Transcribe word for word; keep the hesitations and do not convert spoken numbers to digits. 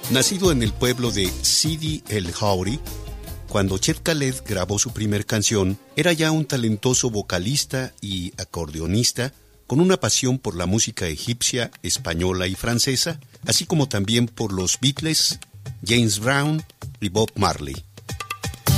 Nacido en el pueblo de Sidi El Hauri, cuando Chet Khaled grabó su primer canción, era ya un talentoso vocalista y acordeonista con una pasión por la música egipcia, española y francesa, así como también por los Beatles, James Brown y Bob Marley.